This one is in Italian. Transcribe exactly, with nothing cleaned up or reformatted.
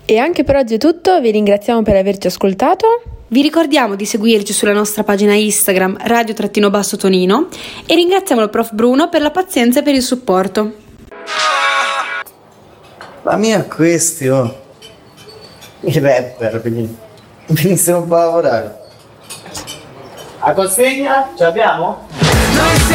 E anche per oggi è tutto, vi ringraziamo per averci ascoltato. Vi ricordiamo di seguirci sulla nostra pagina Instagram radio-tonino e ringraziamo il prof Bruno per la pazienza e per il supporto. La mia questione, i rapper, quindi venissero un po' a lavorare. A consegna ce l'abbiamo?